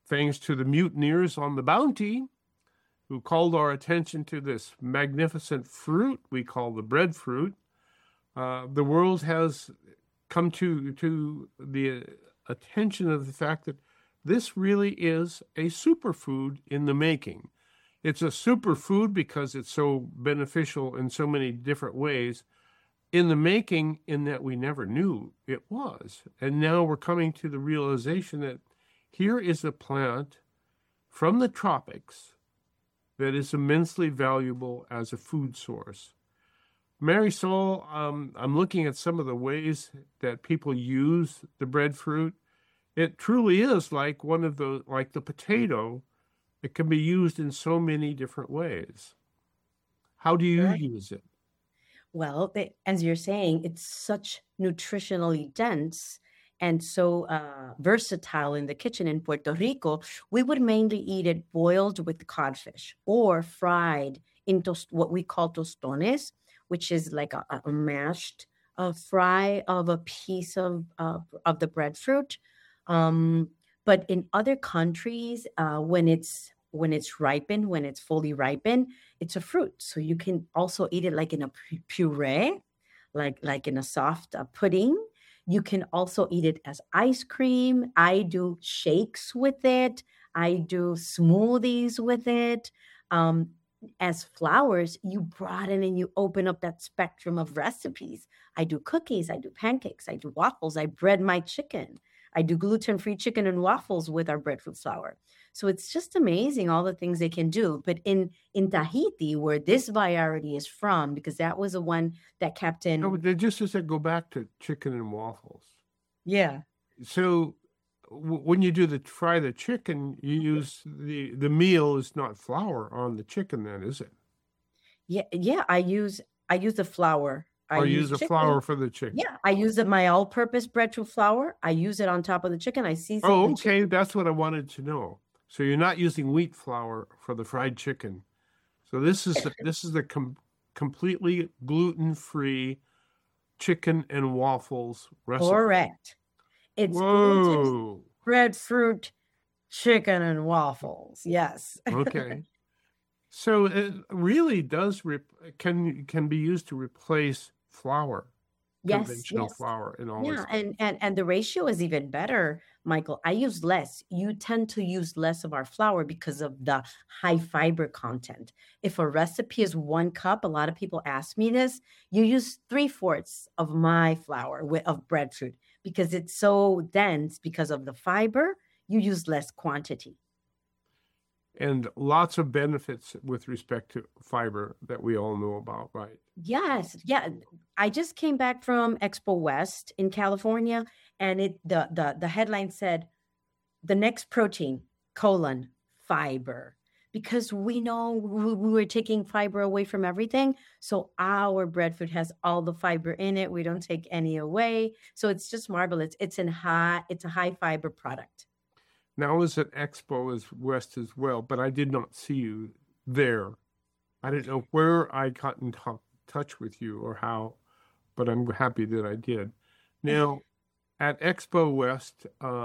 thanks to the mutineers on the Bounty who called our attention to this magnificent fruit we call the breadfruit, the world has come to the attention of the fact that this really is a superfood in the making. It's a superfood because it's so beneficial in so many different ways in the making, in that we never knew it was. And now we're coming to the realization that here is a plant from the tropics that is immensely valuable as a food source. Marisol, I'm looking at some of the ways that people use the breadfruit. It truly is like like the potato. It can be used in so many different ways. How do you Right. use it? Well, as you're saying, it's such nutritionally dense and so versatile in the kitchen in Puerto Rico. We would mainly eat it boiled with codfish or fried in what we call tostones, which is like a mashed fry of a piece of the breadfruit. Um, but in other countries, when it's ripened, when it's fully ripened, it's a fruit. So you can also eat it like in a puree, like in a soft pudding. You can also eat it as ice cream. I do shakes with it. I do smoothies with it. Um, as flowers, you broaden and you open up that spectrum of recipes. I do cookies, I do pancakes, I do waffles, I bread my chicken. I do gluten-free chicken and waffles with our breadfruit flour. So it's just amazing all the things they can do. But in Tahiti, where this variety is from, because that was the one that No, Captain, but just as I go back to chicken and waffles. yeah, So when you do the fry the chicken, you use the meal is not flour on the chicken then, is it? yeah, I use the flour. I Or use use a chicken. flour for the chicken? Yeah, I use my all-purpose breadfruit flour. I use it on top of the chicken. I season Oh, the okay. chicken. That's what I wanted to know. So you're not using wheat flour for the fried chicken. So this is the completely gluten-free chicken and waffles recipe. Correct. It's gluten, Whoa. breadfruit, chicken, and waffles. Yes. Okay. So it really does can be used to replace flour, Yes, conventional yes. flour in all Yeah, its. and the ratio is even better, Michael. I use less. You tend to use less of our flour because of the high fiber content. If a recipe is 1 cup, a lot of people ask me this, you use three-fourths of my flour of breadfruit because it's so dense because of the fiber, you use less quantity. And lots of benefits with respect to fiber that we all know about, right? Yes, yeah. I just came back from Expo West in California, and the headline said the next protein, colon, fiber. Because we know we were taking fiber away from everything. So our breadfruit has all the fiber in it. We don't take any away. So it's just marvelous. It's a high fiber product. Now I was at Expo as West as well, but I did not see you there. I didn't know where I got in touch with you or how, but I'm happy that I did. Now, at Expo West,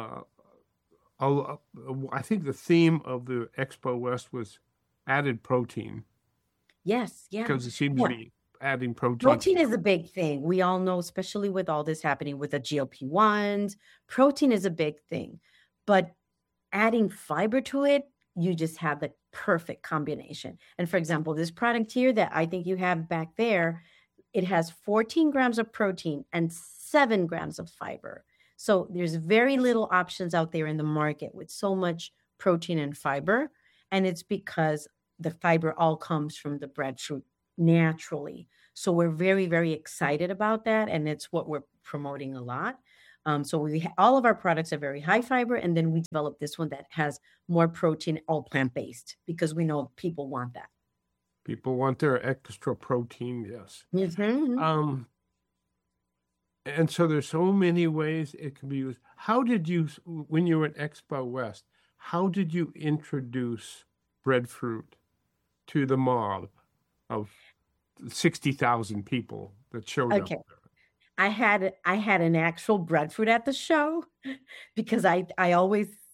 I think the theme of the Expo West was added protein Yes, yeah. because it seemed to Yeah. be adding protein. Protein is a big thing. We all know, especially with all this happening with the GLP-1s, protein is a big thing. But adding fiber to it, you just have the perfect combination. And for example, this product here that I think you have back there, it has 14 grams of protein and 7 grams of fiber. So there's very little options out there in the market with so much protein and fiber. And it's because the fiber all comes from the breadfruit naturally. So we're very, very excited about that. And it's what we're promoting a lot. So all of our products are very high fiber, and then we developed this one that has more protein, all plant based, because we know people want that. People want their extra protein, yes. Mhm. Um, and so there's so many ways it can be used. How did you, when you were at Expo West, how did you introduce breadfruit to the mob of 60,000 people that showed up Okay, I had an actual breadfruit at the show because I always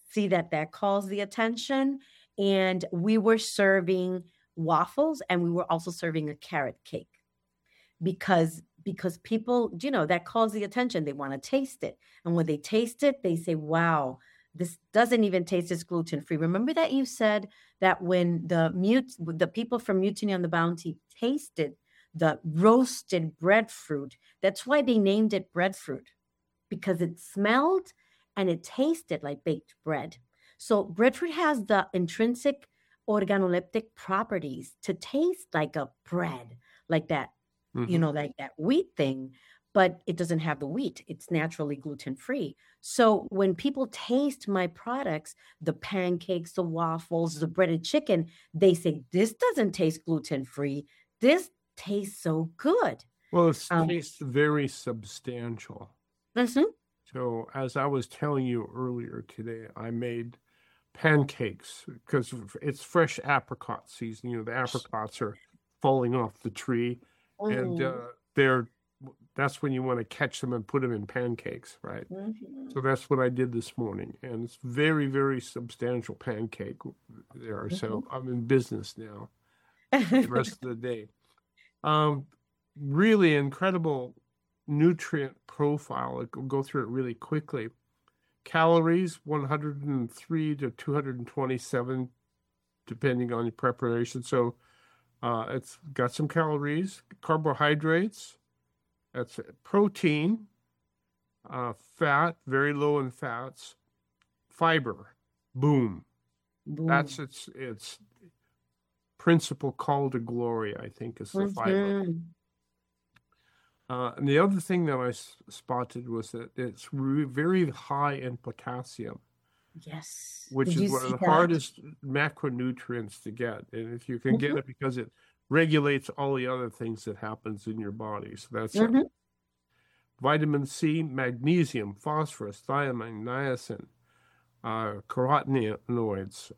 see that that calls the attention. And we were serving waffles, and we were also serving a carrot cake because people, that calls the attention. They want to taste it. And when they taste it, they say, wow, this doesn't even taste as gluten free. Remember that you said that when the people from Mutiny on the Bounty tasted the roasted breadfruit, that's why they named it breadfruit, because it smelled and it tasted like baked bread. So breadfruit has the intrinsic organoleptic properties to taste like a bread, like that, like that wheat thing, but it doesn't have the wheat. It's naturally gluten free. So when people taste my products, the pancakes, the waffles, the breaded chicken, they say, this doesn't taste gluten free. This tastes so good. Well, it tastes very substantial. Mm-hmm. So as I was telling you earlier today, I made pancakes because it's fresh apricot season. The apricots are falling off the tree, and that's when you want to catch them and put them in pancakes, right? Mm-hmm. So that's what I did this morning, and it's very, very substantial pancake there. So I'm in business now the rest of the day. Really incredible nutrient profile. I'll go through it really quickly. Calories 103 to 227, depending on your preparation. So it's got some calories. Carbohydrates, that's protein, fat, very low in fats, fiber, boom. That's its principal call to glory, I think, is the fiber. And the other thing that I spotted was that it's very high in potassium. Yes. Which is one of the hardest macronutrients to get. And if you can get it, because it regulates all the other things that happens in your body. So that's it. Vitamin C, magnesium, phosphorus, thiamine, niacin, carotenoids,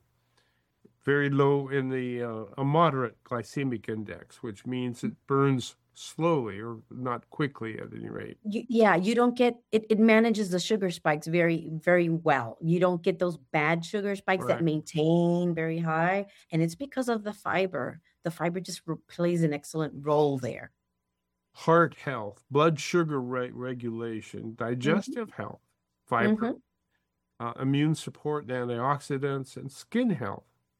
very low in a moderate glycemic index, which means it burns slowly or not quickly at any rate. You don't get it. It manages the sugar spikes very, very well. You don't get those bad sugar spikes that maintain very high. And it's because of the fiber. The fiber just plays an excellent role there. Heart health, blood sugar regulation, digestive health, fiber, immune support, antioxidants, and skin health.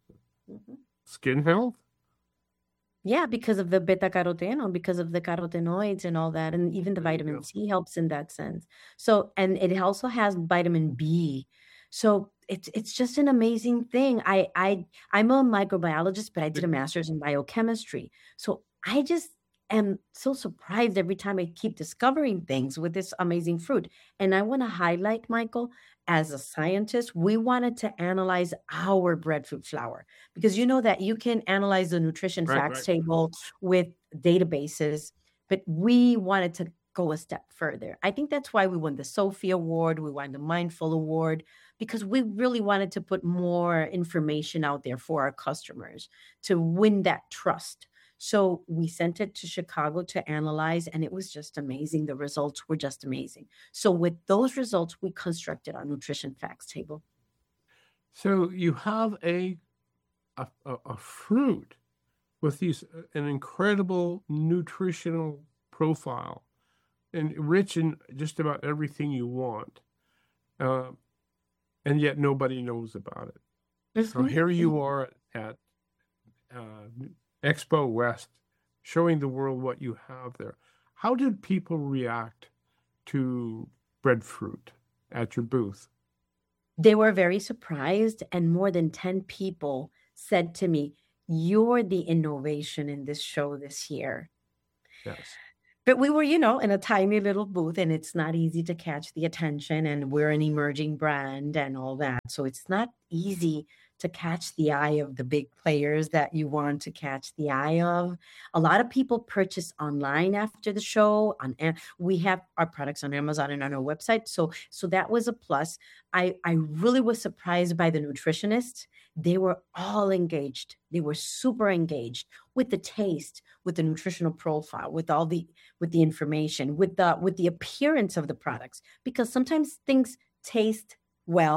Skin health? Yeah, because of the beta-carotene, because of the carotenoids and all that. And even the vitamin C helps in that sense. So, and it also has vitamin B. So it's just an amazing thing. I'm a microbiologist, but I did a master's in biochemistry. So I just am so surprised every time I keep discovering things with this amazing fruit. And I want to highlight, Michael, as a scientist, we wanted to analyze our breadfruit flour, because you know that you can analyze the nutrition facts table with databases, but we wanted to go a step further. I think that's why we won the Sophie Award, we won the Mindful Award, because we really wanted to put more information out there for our customers to win that trust. So we sent it to Chicago to analyze, and it was just amazing. The results were just amazing. So with those results, we constructed our nutrition facts table. So you have a fruit with an incredible nutritional profile and rich in just about everything you want, and yet nobody knows about it. So here you are at Expo West, showing the world what you have there. How did people react to breadfruit at your booth? They were very surprised, and more than 10 people said to me, "You're the innovation in this show this year." Yes. But we were, in a tiny little booth, and it's not easy to catch the attention, and we're an emerging brand and all that. So it's not easy to catch the eye of the big players that you want to catch the eye of. A lot of people purchase online after the show. We have our products on Amazon and on our website. So that was a plus. I really was surprised by the nutritionists. They were all engaged. They were super engaged with the taste, with the nutritional profile, with the information, with the appearance of the products, because sometimes things taste well,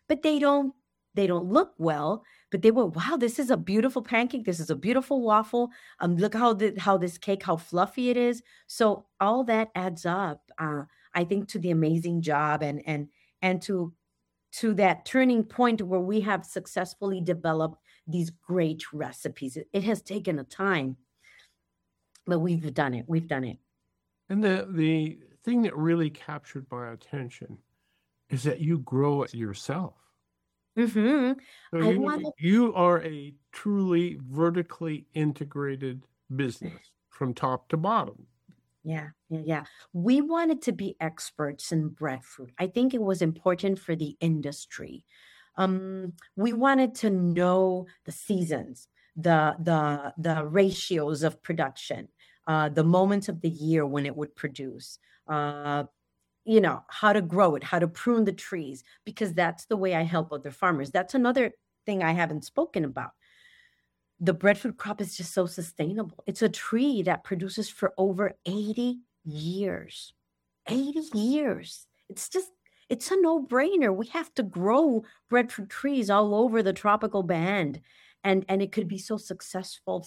but they don't look well, but they were, wow, this is a beautiful pancake. This is a beautiful waffle. Look how this cake, how fluffy it is. So all that adds up, I think, to the amazing job and to that turning point where we have successfully developed these great recipes. It has taken a time, but we've done it. We've done it. And the thing that really captured my attention is that you grow it yourself. Hmm. So I you wanted, you are a truly vertically integrated business from top to bottom. yeah, yeah, yeah. We wanted to be experts in breadfruit. I think it was important for the industry. We wanted to know the seasons, the ratios of production, the moments of the year when it would produce. Uh, how to grow it, how to prune the trees, because that's the way I help other farmers. That's another thing I haven't spoken about. The breadfruit crop is just so sustainable. It's a tree that produces for over 80 years. 80 years. It's a no-brainer. We have to grow breadfruit trees all over the tropical band. And it could be so successful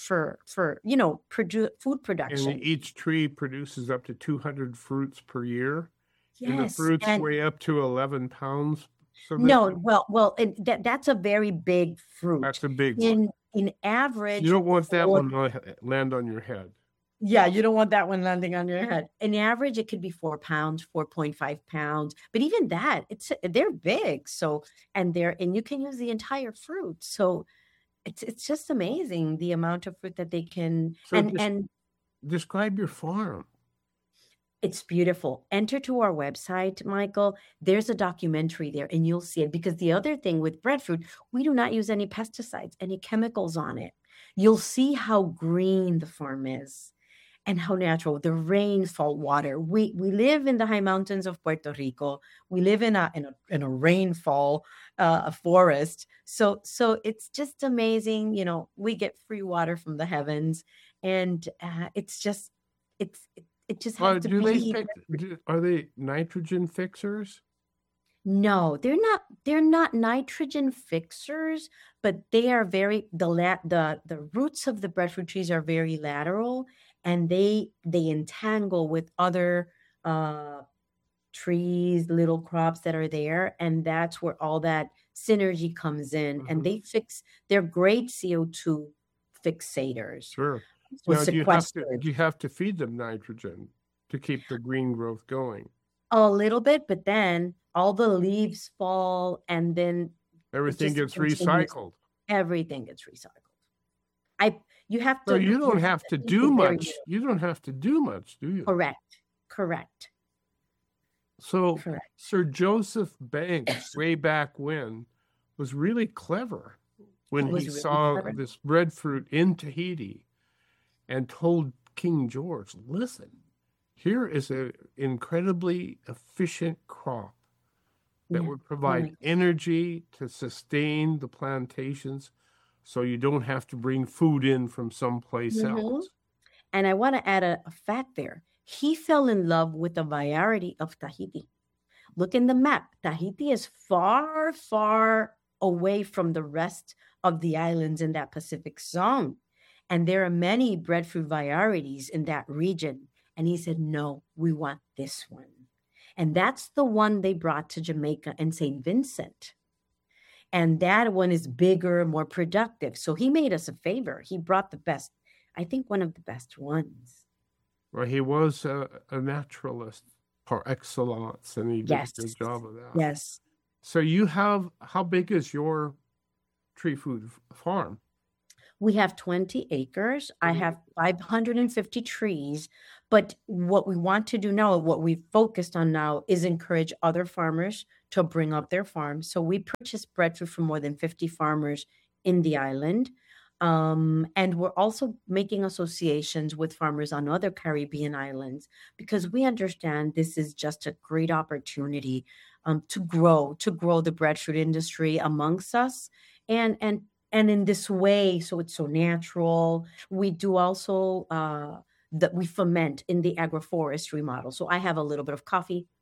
for food And production. each tree produces up to 200 fruits per year. And the Yes. fruits And weigh up to 11 pounds. So no, well, and that's a very big fruit. that's a big one. In You average, don't want that for one to land on your head. yeah, you don't want that one landing on your head. In average, it could be 4 pounds, 4.5 pounds, but even that, they're big. So and you can use the entire fruit. So it's just amazing the amount of fruit that they can So just and describe your farm. it's beautiful. Enter to our website, Michael. There's a documentary there, and you'll see it. Because the other thing with breadfruit, we do not use any pesticides, any chemicals on it. You'll see how green the farm is and how natural. The rainfall water. We live in the high mountains of Puerto Rico. We live in a rainfall forest. So it's just amazing. We get free water from the heavens, and it just has to Do they be. are they nitrogen fixers? No, they're not nitrogen fixers, but they are the roots of the breadfruit trees are very lateral, and they entangle with other uh trees, little crops that are there, and that's where all that synergy comes in, and Hmm. they're great CO2 fixators Sure. or Now, sequesters. do you have to feed them nitrogen to keep the green growth going? A little bit, but then all the leaves fall, and then it Everything just gets continues. recycled. Everything gets recycled. I you have So to you you don't have have to to think do with very much. little. You don't have to do much, do you? Correct. Correct. So Correct. Sir Joseph Banks, way back when, was really clever when It he was really saw clever. this breadfruit in Tahiti and told King George, listen, here is an incredibly efficient crop that Yeah. would Oh provide my. energy to sustain the plantations so you don't have to bring food in from someplace Hmm. else. And I want to add a fact there. He fell in love with the variety of Tahiti. Look in the map. Tahiti is far, far away from the rest of the islands in that Pacific zone. And there are many breadfruit varieties in that region. And he said, no, we want this one. And that's the one they brought to Jamaica and St. Vincent. And that one is bigger, more productive. So he made us a favor. He brought the best, I think one of the best ones. Well, he was a naturalist par excellence, and he did a good Yes. job of that. Yes. So how big is your tree food farm? We have 20 acres. I Mhm. have 550 trees. But what we want to do now, what we've focused on now, is encourage other farmers to bring up their farms. So we purchase breadfruit from more than 50 farmers in the island. And we're also making associations with farmers on other Caribbean islands because we understand this is just a great opportunity to grow the breadfruit industry amongst us. And in this way, so it's so natural. We do also that we ferment in the agroforestry model. So I have a little bit of coffee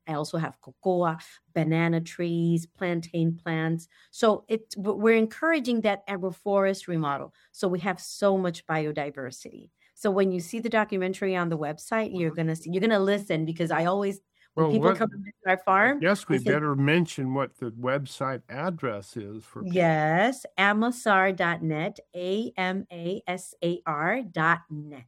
I also have cocoa, banana trees, plantain plants. So we're encouraging that agroforestry model. So we have so much biodiversity. So when you see the documentary on the website, you're gonna listen, because I always, when people come to visit our farm, yes, we better mention what the website address is for people. Yes, amasar.net, AMASAR.net.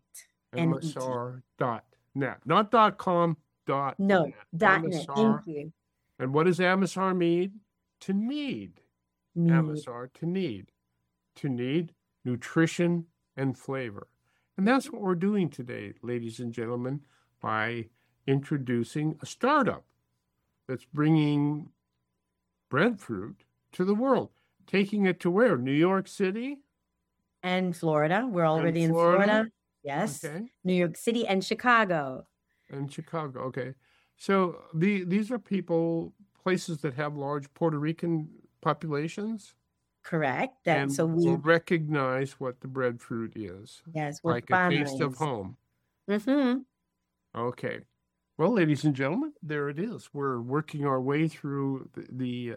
Amasar.net, not .com, .net. No, .net. Thank you. And what does Amasar mean? To need. Amasar, to need. To need nutrition and flavor. And that's what we're doing today, ladies and gentlemen, by introducing a startup that's bringing breadfruit to the world, taking it to where? New York City? And Florida. We're already in Florida. Yes. Okay. New York City and Chicago. And Chicago, okay. So these are places that have large Puerto Rican populations? Correct. So we recognize what the breadfruit is. Yes, like a taste of home. Mm-hmm. Okay. Well, ladies and gentlemen, there it is. We're working our way through the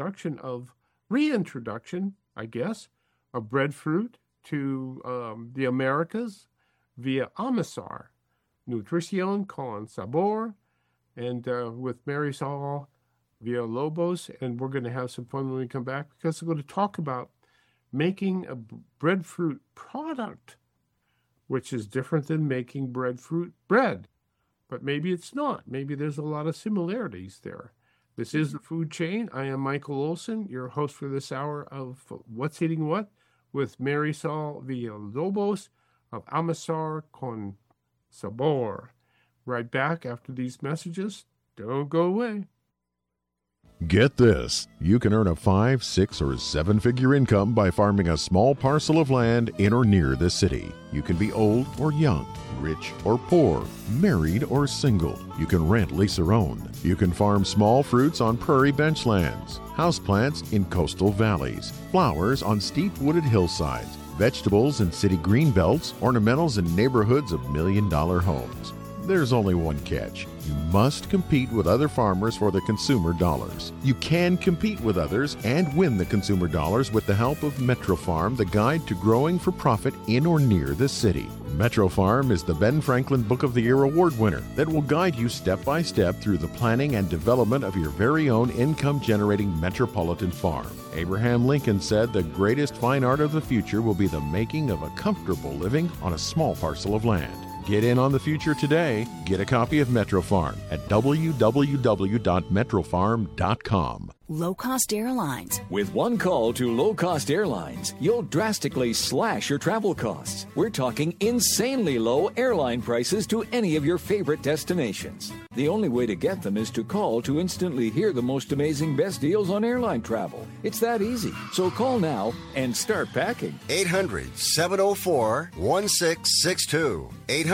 reintroduction, I guess, of breadfruit to the Americas via Amasar, Nutrición con Sabor, and with Marisol Villalobos, and we're going to have some fun when we come back, because we're going to talk about making a breadfruit product, which is different than making breadfruit bread. But maybe it's not. Maybe there's a lot of similarities there. This is The Food Chain. I am Michael Olson, your host for this hour of What's Eating What with Marisol Villalobos of Amasar con Sabor. Right back after these messages. Don't go away. Get this. You can earn a 5, 6, or 7-figure income by farming a small parcel of land in or near the city. You can be old or young, rich or poor, married or single. You can rent, lease, or own. You can farm small fruits on prairie benchlands, houseplants in coastal valleys, flowers on steep wooded hillsides, vegetables in city green belts, ornamentals in neighborhoods of million-dollar homes. There's only one catch. You must compete with other farmers for the consumer dollars. You can compete with others and win the consumer dollars with the help of MetroFarm, the guide to growing for profit in or near the city. MetroFarm is the Ben Franklin Book of the Year award winner that will guide you step by step through the planning and development of your very own income-generating metropolitan farm. Abraham Lincoln said the greatest fine art of the future will be the making of a comfortable living on a small parcel of land. Get in on the future today. Get a copy of MetroFarm at www.metrofarm.com. Low-cost airlines. With one call to low-cost airlines, you'll drastically slash your travel costs. We're talking insanely low airline prices to any of your favorite destinations. The only way to get them is to call to instantly hear the most amazing best deals on airline travel. It's that easy. So call now and start packing. 800-704-1662.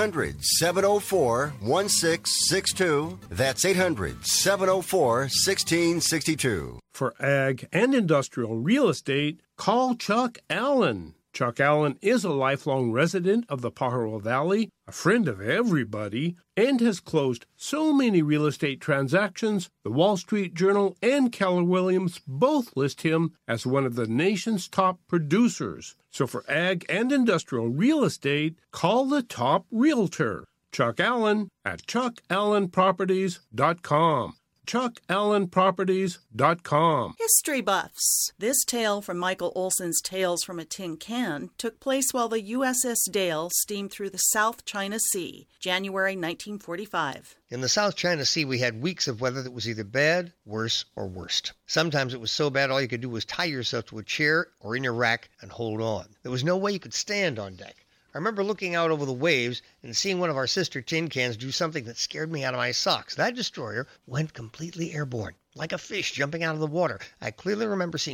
800-704-1662. That's 800-704-1662. For ag and industrial real estate, call Chuck Allen. Chuck Allen is a lifelong resident of the Pajaro Valley, a friend of everybody, and has closed so many real estate transactions, the Wall Street Journal and Keller Williams both list him as one of the nation's top producers. So for ag and industrial real estate, call the top realtor, Chuck Allen, at chuckallenproperties.com. chuckallenproperties.com. History buffs. This tale from Michael Olson's Tales from a Tin Can took place while the USS Dale steamed through the South China Sea, January 1945. In the South China Sea, we had weeks of weather that was either bad, worse, or worst. Sometimes it was so bad all you could do was tie yourself to a chair or in your rack and hold on. There was no way you could stand on deck. I remember looking out over the waves and seeing one of our sister tin cans do something that scared me out of my socks. That destroyer went completely airborne, like a fish jumping out of the water. I clearly remember seeing